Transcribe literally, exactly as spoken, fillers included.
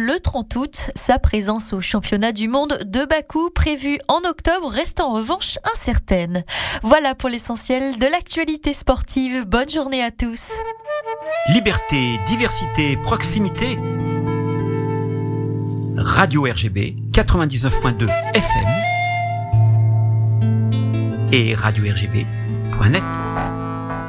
le trente août. Sa présence au championnat du monde de Bakou, prévue en octobre, reste en revanche incertaine. Voilà pour l'essentiel de l'actualité sportive. Bonne journée à tous. Liberté, diversité, proximité. Radio R G B quatre-vingt-dix-neuf point deux F M et radio R G B point net.